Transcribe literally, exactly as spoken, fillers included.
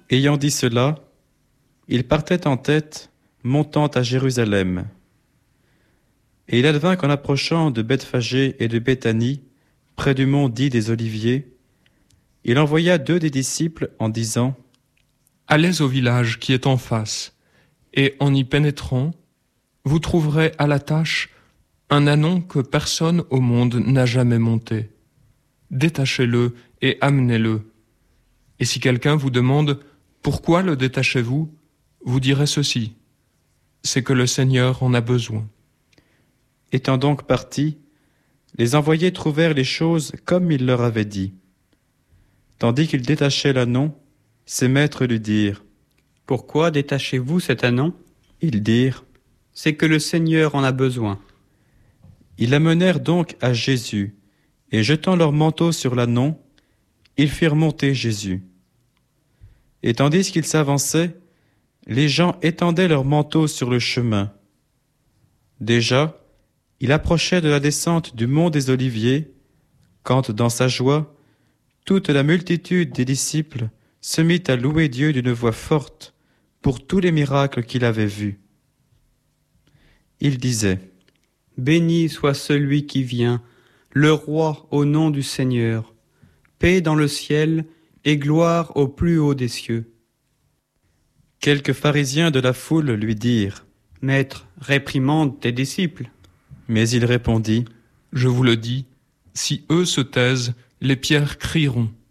Ayant dit cela, il partait en tête, montant à Jérusalem. Et il advint qu'en approchant de Bethphagée et de Béthanie, près du mont dit des Oliviers, il envoya deux des disciples en disant : « Allez au village qui est en face, et en y pénétrant, vous trouverez à la tâche un ânon que personne au monde n'a jamais monté. Détachez-le et amenez-le. Et si quelqu'un vous demande « Pourquoi le détachez-vous ?», vous direz ceci : c'est que le Seigneur en a besoin. » Étant donc partis, les envoyés trouvèrent les choses comme il leur avait dit. Tandis qu'ils détachaient l'ânon, ses maîtres lui dirent : « Pourquoi détachez-vous cet ânon ? » Ils dirent : « C'est que le Seigneur en a besoin. » Ils l'amenèrent donc à Jésus, et jetant leurs manteaux sur l'ânon, ils firent monter Jésus. Et tandis qu'ils s'avançaient, les gens étendaient leurs manteaux sur le chemin. Déjà, il approchait de la descente du mont des Oliviers, quand, dans sa joie, toute la multitude des disciples se mit à louer Dieu d'une voix forte pour tous les miracles qu'il avait vus. Il disait : « Béni soit celui qui vient, le roi au nom du Seigneur. Paix dans le ciel et gloire au plus haut des cieux. » Quelques pharisiens de la foule lui dirent : « Maître, réprimande tes disciples. » Mais il répondit : Je vous le dis, si eux se taisent, les pierres crieront.